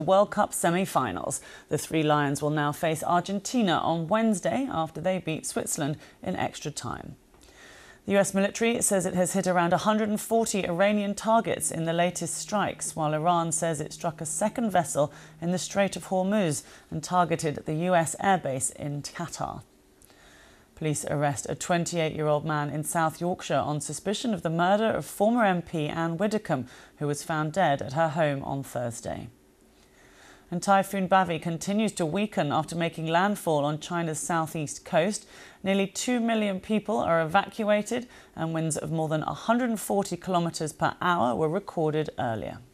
World Cup semi-finals. The Three Lions will now face Argentina on Wednesday after they beat Switzerland in extra time. The US military says it has hit around 140 Iranian targets in the latest strikes, while Iran says it struck a second vessel in the Strait of Hormuz and targeted the US airbase in Qatar. Police arrest a 28-year-old man in South Yorkshire on suspicion of the murder of former MP Anne Widdecombe, who was found dead at her home on Thursday. And Typhoon Bavi continues to weaken after making landfall on China's southeast coast. Nearly 2 million people are evacuated and winds of more than 140 kilometers per hour were recorded earlier.